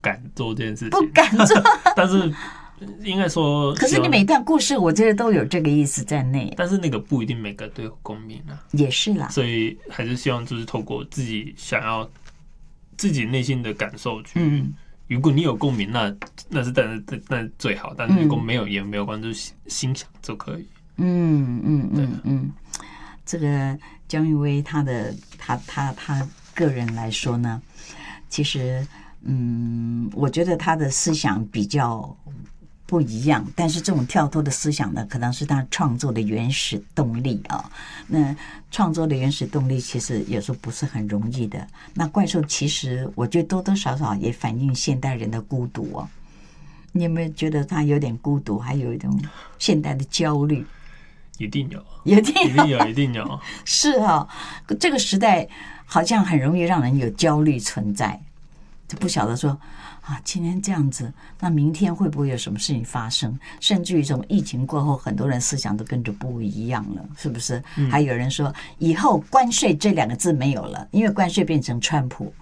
敢做这件事情， 不敢做。 但是应该说， 可是你每段故事，我觉得都有这个意思在内。 但是那个不一定每个都有共鸣啊， 也是啦。 所以还是希望就是透过自己想要自己内心的感受去。如果你有共鸣，那是那最好。但是如果没有也没有关系，就是心想就可以。 这个姜育威他个人来说呢，其实我觉得他的思想比较不一样，但是这种跳脱的思想呢，可能是他创作的原始动力啊。那创作的原始动力其实有时候不是很容易的。那怪兽其实我觉得多多少少也反映现代人的孤独哦。你有没有觉得他有点孤独，还有一种现代的焦虑？ 一定有，一定有。 是啊，这个时代好像很容易让人有焦虑存在，就不晓得说啊，今天这样子，那明天会不会有什么事情发生？甚至于从疫情过后，很多人思想都跟着不一样了，是不是？还有人说，以后关税这2个字没有了，因为关税变成川普。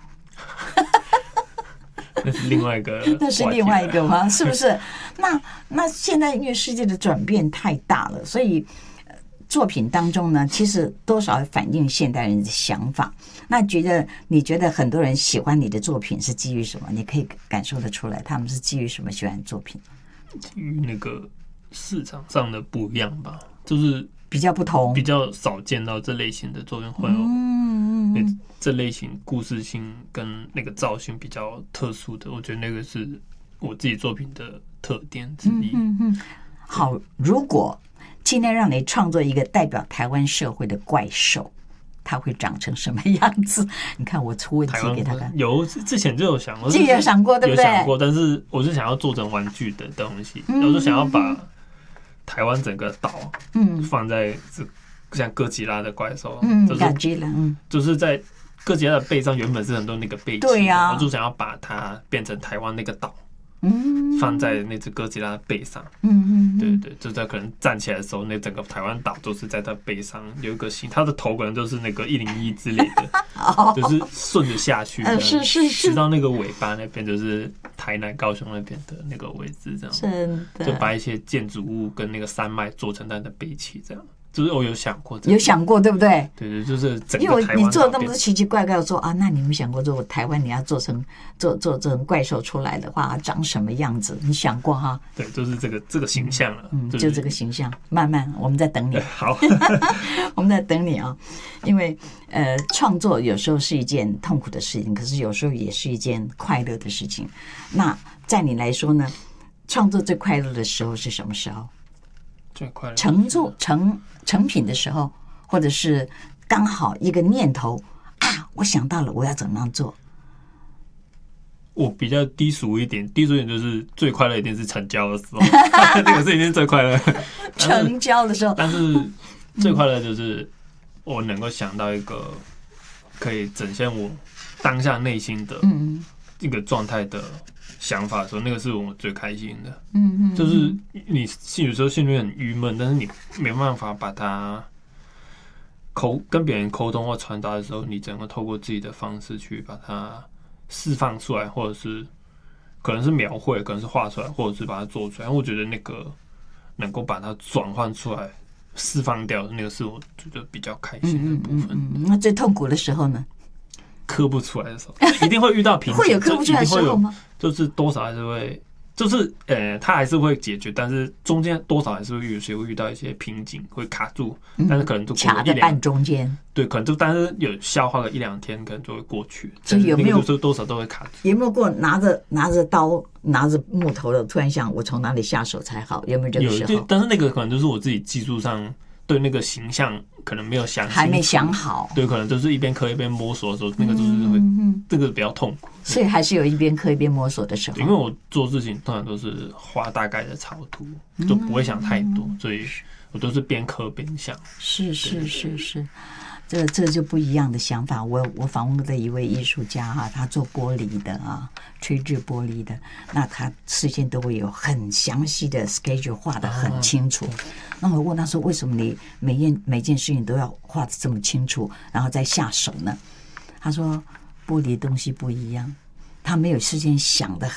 那是另外一个， 那是另外一个吗？是不是？那现在因为世界的转变太大了，所以作品当中呢，其实多少反映现代人的想法。那你觉得很多人喜欢你的作品是基于什么？你可以感受得出来，他们是基于什么喜欢作品？ 基于那个市场上的不一样吧，就是比较不同， 比较少见到这类型的作品会有，这类型故事性跟那个造型比较特殊的，我觉得那个是我自己作品的特点之一。 好，如果今天让你创作一个代表台湾社会的怪兽，它会长成什么样子？你看我出问题给他看， 有之前就有想过， 自己有想过对不对？ 有想过，但是我是想要做成玩具的东西，我就想要把台湾整个岛放在像哥吉拉的怪兽，就是在哥吉拉的背上原本是很多那个背鳍，对呀，我就想要把它变成台湾那个岛，放在那只哥吉拉的背上，对对，就在可能站起来的时候，那整个台湾岛都是在它背上有一个形，它的头可能就是那个101之类的，就是顺着下去，是，直到那个尾巴那边就是台南、高雄那边的那个位置，这样，真的，就把一些建筑物跟那个山脉做成它的背鳍，这样。就是我有想过，有想过，对不对？ 对对，就是整个因为你做了那么多奇奇怪怪的说啊，那你们想过，如果台湾你要做成怪兽出来的话，长什么样子？你想过哈？ 对，就是这个形象了， 就这个形象。慢慢，我们在等你。 好， 我们在等你啊，因为创作有时候是一件痛苦的事情，可是有时候也是一件快乐的事情。那在你来说呢，创作最快乐的时候是什么时候？ 最快乐成品的时候，或者是刚好一个念头啊，我想到了我要怎么样做。 我比较低俗一点就是最快乐一定是成交的时候，那个是一定最快乐。 成交的时候， 但是最快乐就是我能够想到一个可以展现我当下内心的一个状态的想法的时候，那个是我最开心的。就是你有时候心里很郁闷，但是你没办法把它跟别人沟通或传达的时候，你只能透过自己的方式去把它释放出来，或者是可能是描绘，可能是画出来，或者是把它做出来。我觉得那个能够把它转换出来、释放掉，那个是我觉得比较开心的部分。 那最痛苦的时候呢？ 刻不出来的时候，一定会遇到瓶颈， 会有刻不出来的时候吗？ 就是多少还是会，就是它还是会解决，但是中间多少还是会遇到一些瓶颈，会卡住，但是可能就卡在半中间。 对，可能就但是有消化个1-2天，可能就会过去。 所以有没有就是多少都会卡住？ 有没有过拿着刀拿着木头的，突然想我从哪里下手才好？有没有这个时候？ 但是那个可能就是我自己技术上对那个形象可能没有想清楚， 还没想好。 对，可能就是一边刻一边摸索的时候，那个就是会这个比较痛苦。 所以还是有一边刻一边摸索的时候。 因为我做事情通常都是画大概的草图，就不会想太多，所以我都是边刻边想。 是，这就不一样的想法。我访问过的一位艺术家哈，他做玻璃的啊，吹制玻璃的，那他事先都会有很详细的 schedule 画得很清楚。那我问他说，为什么你每件事情都要画得这么清楚，然后再下手呢？他说，玻璃的东西不一样，他没有事先想得